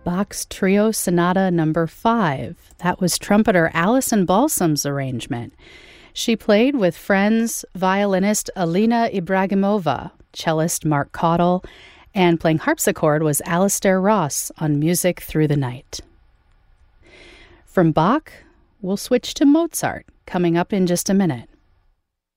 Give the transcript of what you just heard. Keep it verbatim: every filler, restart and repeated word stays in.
Bach's Trio Sonata Number five. That was trumpeter Alison Balsam's arrangement. She played with friends violinist Alina Ibragimova, cellist Mark Caudill, and playing harpsichord was Alistair Ross on Music Through the Night. From Bach, we'll switch to Mozart, coming up in just a minute.